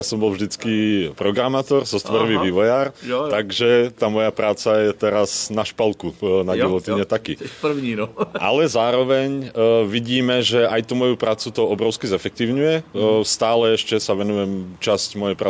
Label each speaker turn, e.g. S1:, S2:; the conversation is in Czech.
S1: Som bol vždycky programátor, softwarový vývojár, takže tá moja práca je teraz na špalku na gilotine taky.
S2: První, no.
S1: Ale zároveň vidíme, že aj tú moju prácu to obrovsky zefektívňuje. Stále ešte sa venujem časť mojej práce